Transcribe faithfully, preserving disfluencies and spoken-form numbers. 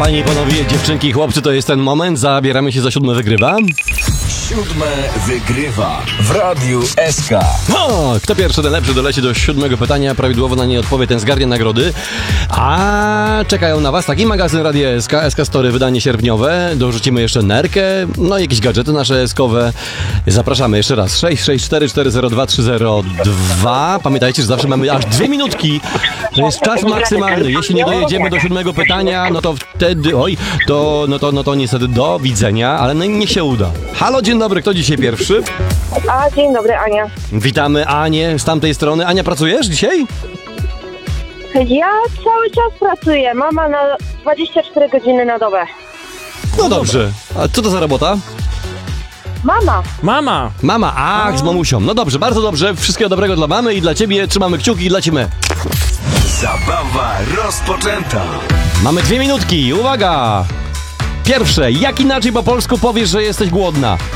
Panie i panowie, dziewczynki i chłopcy, to jest ten moment. Zabieramy się za siódme wygrywa. Siódme wygrywa w Radiu S K. O, kto pierwszy, ten lepszy, doleci do siódmego pytania. Prawidłowo na nie odpowie, ten zgarnie nagrody. A czekają na was taki magazyn Radia S K, S K Story, wydanie sierpniowe. Dorzucimy jeszcze nerkę, no i jakieś gadżety nasze eskowe. Zapraszamy jeszcze raz. sześć sześć cztery cztery zero dwa trzy zero dwa. Pamiętajcie, że zawsze mamy aż dwie minutki. To jest czas maksymalny. Jeśli nie dojedziemy do siódmego pytania, no to wtedy, oj, to, no to, no to niestety do widzenia, ale no, niech się uda. Halo, dzień dobry, kto dzisiaj pierwszy? A, dzień dobry, Ania. Witamy Anię z tamtej strony. Ania, pracujesz dzisiaj? Ja cały czas pracuję. Mama na dwadzieścia cztery godziny na dobę. No dobrze. A co to za robota? Mama. Mama! Mama, ach, z mamusią. No dobrze, bardzo dobrze. Wszystkiego dobrego dla mamy i dla ciebie. Trzymamy kciuki i dla ciebie. Zabawa rozpoczęta. Mamy dwie minutki. Uwaga! Pierwsze, jak inaczej po polsku powiesz, że jesteś głodna?